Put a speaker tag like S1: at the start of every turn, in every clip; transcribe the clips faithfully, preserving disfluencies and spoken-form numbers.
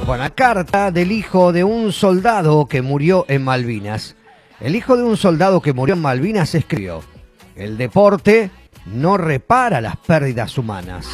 S1: Bueno, carta del hijo de un soldado que murió en Malvinas. El hijo de un soldado que murió en Malvinas escribió: el deporte no repara las pérdidas humanas.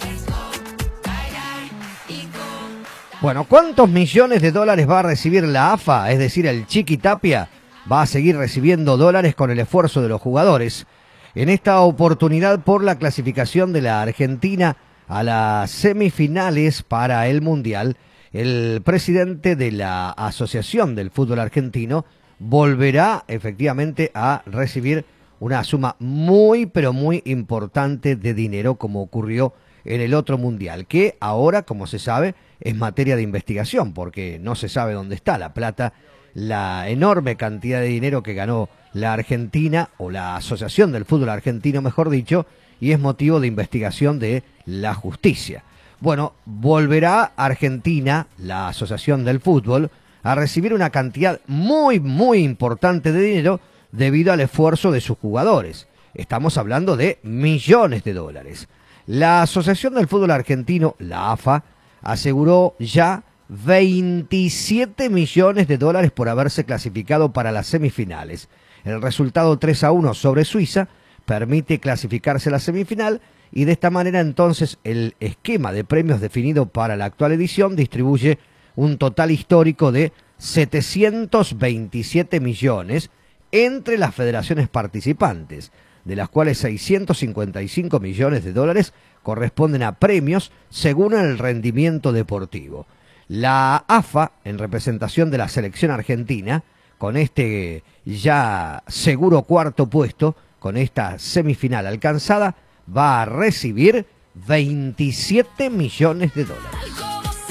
S1: Bueno, ¿cuántos millones de dólares va a recibir la A F A? Es decir, el Chiqui Tapia va a seguir recibiendo dólares con el esfuerzo de los jugadores. En esta oportunidad por la clasificación de la Argentina a las semifinales para el Mundial, el presidente de la Asociación del Fútbol Argentino volverá efectivamente a recibir una suma muy pero muy importante de dinero, como ocurrió en el otro Mundial, que ahora, como se sabe, es materia de investigación, porque no se sabe dónde está la plata, la enorme cantidad de dinero que ganó la Argentina, o la Asociación del Fútbol Argentino, mejor dicho, y es motivo de investigación de la justicia. Bueno, volverá Argentina, la Asociación del Fútbol, a recibir una cantidad muy, muy importante de dinero debido al esfuerzo de sus jugadores. Estamos hablando de millones de dólares. La Asociación del Fútbol Argentino, la A F A, aseguró ya veintisiete millones de dólares por haberse clasificado para las semifinales. El resultado tres a uno sobre Suiza permite clasificarse a la semifinal, y de esta manera entonces el esquema de premios definido para la actual edición distribuye un total histórico de setecientos veintisiete millones entre las federaciones participantes, de las cuales seiscientos cincuenta y cinco millones de dólares corresponden a premios según el rendimiento deportivo. La A F A, en representación de la selección argentina, con este ya seguro cuarto puesto, con esta semifinal alcanzada, va a recibir veintisiete millones de dólares.